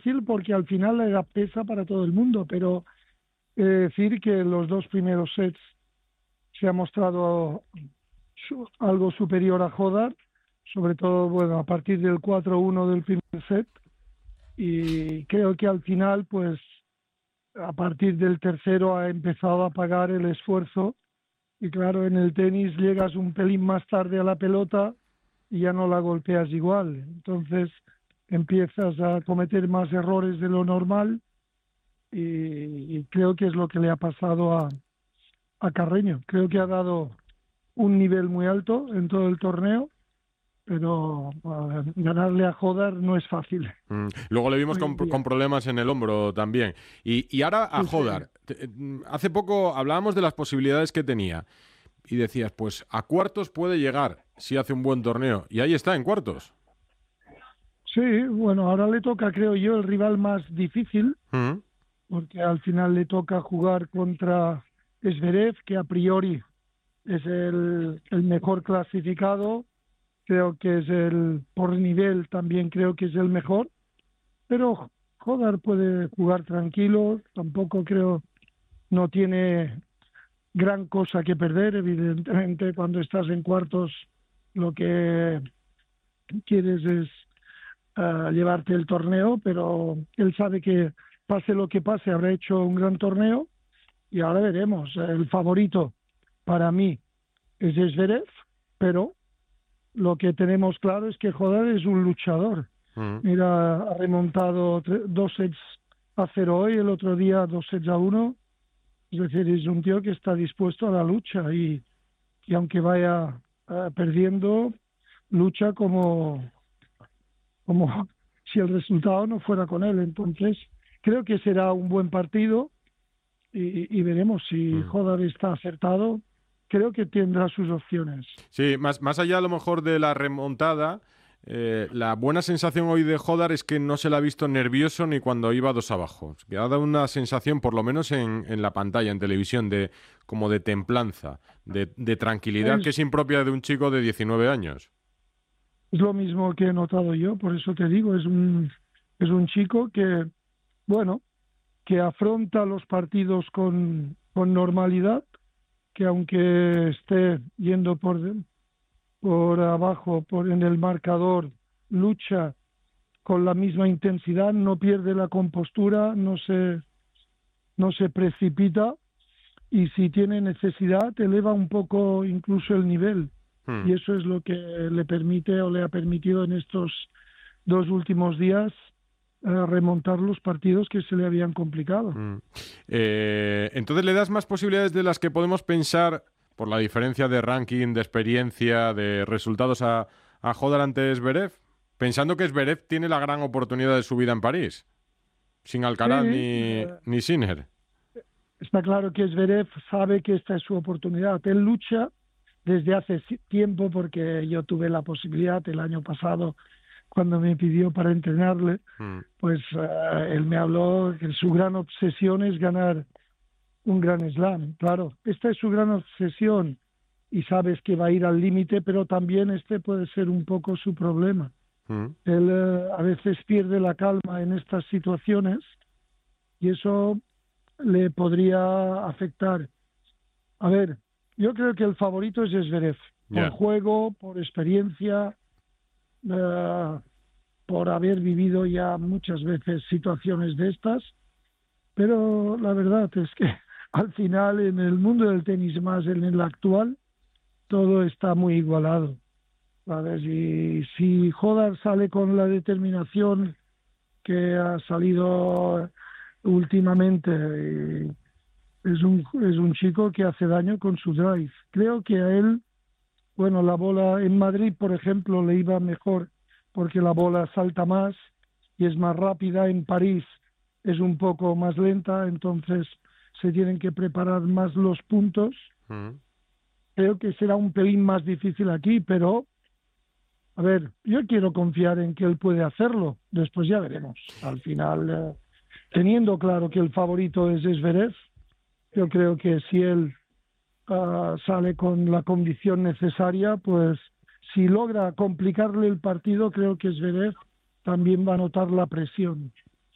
difícil porque al final era pesa para todo el mundo, pero decir que los dos primeros sets se ha mostrado algo superior a Hodar, sobre todo bueno a partir del 4-1 del primer set, y creo que al final pues a partir del tercero ha empezado a pagar el esfuerzo, y claro, en el tenis llegas un pelín más tarde a la pelota y ya no la golpeas igual, entonces empiezas a cometer más errores de lo normal, y creo que es lo que le ha pasado a Carreño. Creo que ha dado un nivel muy alto en todo el torneo, pero ganarle a Hodar no es fácil. Luego le vimos Hoy en con día. problemas en el hombro también. Y ahora a Sí, sí. Hodar. Hace poco hablábamos de las posibilidades que tenía y decías, pues a cuartos puede llegar si hace un buen torneo. Y ahí está, en cuartos. Sí, bueno, ahora le toca, creo yo, el rival más difícil, Mm. porque al final le toca jugar contra Zverev, que a priori es el mejor clasificado. Creo que es por nivel también creo que es el mejor, pero Hodar puede jugar tranquilo, tampoco creo, no tiene gran cosa que perder. Evidentemente cuando estás en cuartos lo que quieres es llevarte el torneo, pero él sabe que pase lo que pase habrá hecho un gran torneo, y ahora veremos. El favorito para mí es Zverev, pero lo que tenemos claro es que Hodar es un luchador. Mm. Mira, ha remontado 2-0 hoy, el otro día 2-1. Es decir, es un tío que está dispuesto a la lucha, y aunque vaya perdiendo, lucha como si el resultado no fuera con él. Entonces, creo que será un buen partido, y veremos si Mm. Hodar está acertado. Creo que tendrá sus opciones. Sí, más allá a lo mejor de la remontada, la buena sensación hoy de Hodar es que no se le ha visto nervioso ni cuando iba 2 abajo. Que ha dado una sensación, por lo menos en la pantalla, en televisión, como de templanza, de tranquilidad, que es Es, impropia de un chico de 19 años. es lo mismo que he notado yo, por eso te digo, es un chico que, bueno, que afronta los partidos con normalidad, que aunque esté yendo por abajo, en el marcador, lucha con la misma intensidad, no pierde la compostura, no se precipita, y si tiene necesidad eleva un poco incluso el nivel, Mm. y eso es lo que le permite o le ha permitido en estos 2 últimos días remontar los partidos que se le habían complicado. Mm. Entonces, ¿le das más posibilidades de las que podemos pensar por la diferencia de ranking, de experiencia, de resultados a Hodar ante Zverev? Pensando que Zverev tiene la gran oportunidad de su vida en París, sin Sí, Alcaraz ni Sinner. está claro que Zverev sabe que esta es su oportunidad. Él lucha desde hace tiempo, porque yo tuve la posibilidad el año pasado, cuando me pidió para entrenarle, Mm. pues él me habló que su gran obsesión es ganar un gran slam. Claro, esta es su gran obsesión, y sabes que va a ir al límite, pero también este puede ser un poco su problema. Mm. Él a veces pierde la calma en estas situaciones, y eso le podría afectar. A ver, yo creo que el favorito es Zverev, por Ya. juego, por experiencia, eh, por haber vivido ya muchas veces situaciones de estas, pero la verdad es que al final en el mundo del tenis, más en el actual, todo está muy igualado, ¿sabes? Y si Hodar sale con la determinación que ha salido últimamente, es un chico que hace daño con su drive. Creo que a él, bueno, la bola en Madrid, por ejemplo, le iba mejor porque la bola salta más y es más rápida. En París es un poco más lenta, entonces se tienen que preparar más los puntos. Mm. Creo que será un pelín más difícil aquí, pero a ver, yo quiero confiar en que él puede hacerlo. Después ya veremos. Al final, teniendo claro que el favorito es Zverev, yo creo que si él sale con la condición necesaria, pues si logra complicarle el partido, creo que Zverev también va a notar la presión.